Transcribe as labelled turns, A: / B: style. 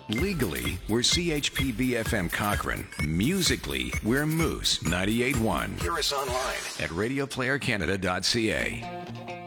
A: Legally, we're CHPV-FM Cochrane. Musically, we're Moose 98.1. Hear us online at radioplayercanada.ca.